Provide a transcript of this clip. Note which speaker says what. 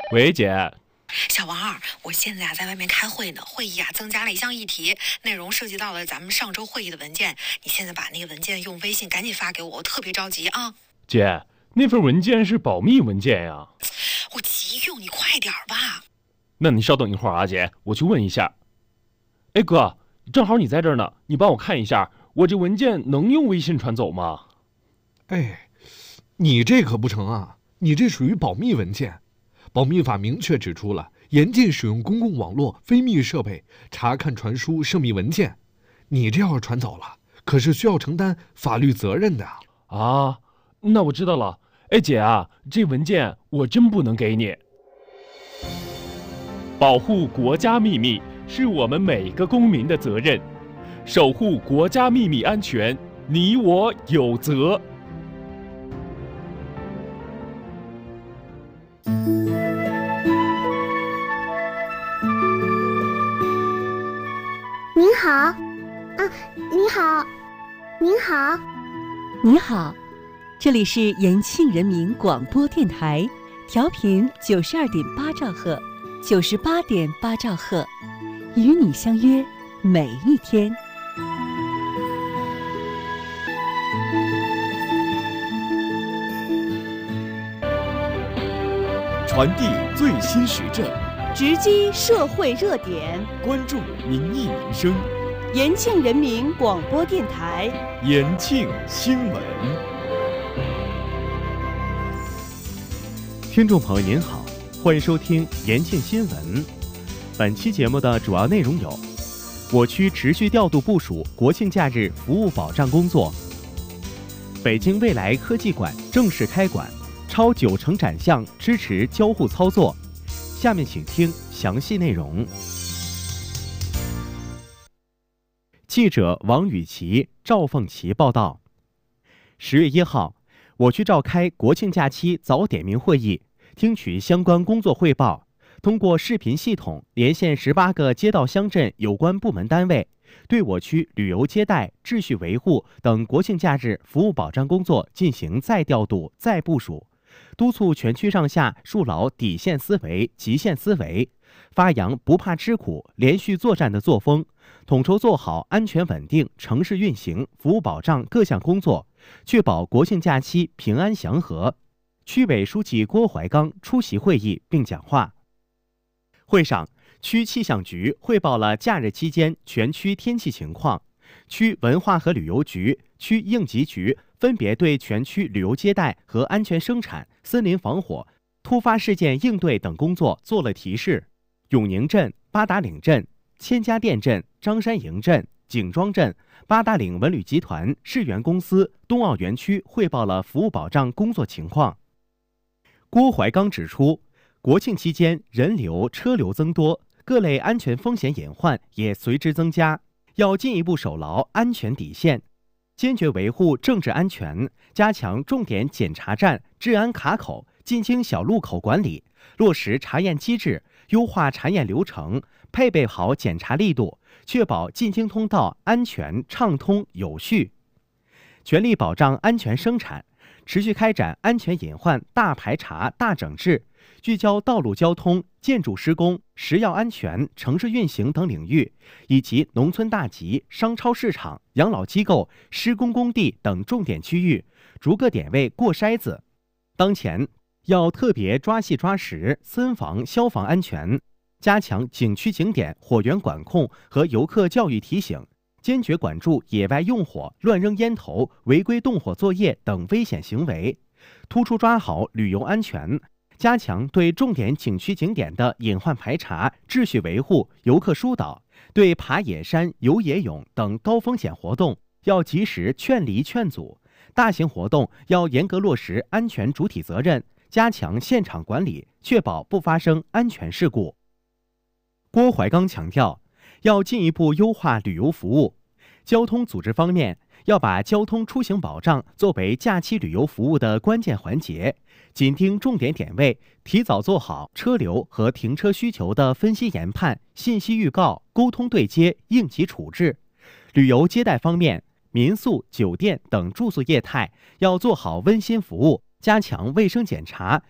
Speaker 1: 喂，姐。
Speaker 2: 小王儿，我现在在外面开会呢，会议增加了一项议题，内容涉及到了咱们上周会议的文件。你现在把那个文件用微信赶紧发给我，我特别着急啊！
Speaker 1: 姐，那份文件是保密文件呀。
Speaker 2: 我急用，你快点吧。
Speaker 1: 那你稍等一会儿啊，姐，我去问一下。哎哥，正好你在这儿呢，你帮我看一下，我这文件能用微信传走吗？
Speaker 3: 哎，你这可不成啊，你这属于保密文件。保密法明确指出了，严禁使用公共网络、非密设备查看、传输涉密文件。你这要是传走了，可是需要承担法律责任的。
Speaker 1: 啊，那我知道了。哎姐啊，这文件我真不能给你。保护国家秘密是我们每个公民的责任，守护国家秘密安全，你我有责。
Speaker 4: 您好，啊，你好，您好，
Speaker 5: 你好，这里是延庆人民广播电台，调频92.8兆赫，98.8兆赫，与你相约每一天。
Speaker 6: 传递最新时政，
Speaker 5: 直击社会热点，
Speaker 6: 关注民意民生。
Speaker 5: 延庆人民广播电台，
Speaker 6: 延庆新闻。听众朋友您好，欢迎收听延庆新闻。本期节目的主要内容有：我区持续调度部署国庆假日服务保障工作；北京未来科技馆正式开馆，超90%展项支持交互操作。下面请听详细内容。记者王雨琦、赵凤琪报道。10月1号，我区召开国庆假期早点名会议，听取相关工作汇报，通过视频系统连线18个街道乡镇有关部门单位，对我区旅游接待、秩序维护等国庆假日服务保障工作进行再调度、再部署，督促全区上下树牢底线思维、极限思维，发扬不怕吃苦、连续作战的作风，统筹做好安全稳定城市运行、服务保障各项工作，确保国庆假期平安祥和。区委书记郭怀刚出席会议并讲话。会上，区气象局汇报了假日期间全区天气情况，区文化和旅游局、区应急局分别对全区旅游接待和安全生产、森林防火、突发事件应对等工作做了提示。永宁镇、八达岭镇、千家店镇、张山营镇、景庄镇、八达岭文旅集团、世源公司、冬奥园区汇报了服务保障工作情况。郭怀刚指出，国庆期间人流、车流增多，各类安全风险隐患也随之增加，要进一步守牢安全底线，坚决维护政治安全，加强重点检查站、治安卡口、进京小路口管理，落实查验机制，优化查验流程，配备好检查力度，确保进京通道安全畅通有序。全力保障安全生产，持续开展安全隐患大排查、大整治，聚焦道路交通、建筑施工、食药安全、城市运行等领域，以及农村大集、商超市场、养老机构、施工工地等重点区域，逐个点位过筛子。当前要特别抓细抓实森防消防安全，加强景区景点火源管控和游客教育提醒，坚决管住野外用火、乱扔烟头、违规动火作业等危险行为，突出抓好旅游安全，加强对重点景区景点的隐患排查、秩序维护、游客疏导，对爬野山、游野泳等高风险活动要及时劝离劝阻，大型活动要严格落实安全主体责任，加强现场管理，确保不发生安全事故。郭怀刚强调，要进一步优化旅游服务。交通组织方面，要把交通出行保障作为假期旅游服务的关键环节，紧盯重点点位，提早做好车流和停车需求的分析研判、信息预告、沟通对接、应急处置。旅游接待方面，民宿、酒店等住宿业态要做好温馨服务，加强卫生检查，